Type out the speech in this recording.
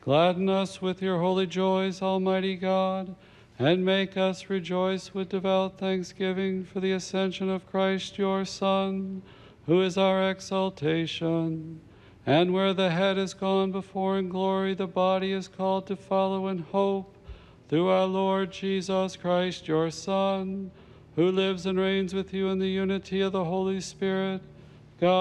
Gladden us with your holy joys, Almighty God, and make us rejoice with devout thanksgiving for the ascension of Christ your Son, who is our exaltation. And where the head is gone before in glory, the body is called to follow in hope, through our Lord Jesus Christ, your Son, who lives and reigns with you in the unity of the Holy Spirit,